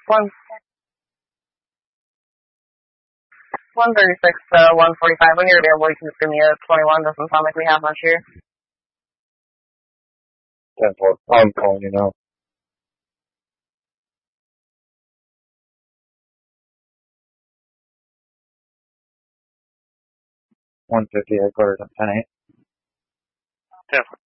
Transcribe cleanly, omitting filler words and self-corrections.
One 136 to 145. When you're available, you can just give me a 21. Doesn't sound like we have much here. 10-4. I'm calling you now. $150 headquarters at 10-8. 10-4.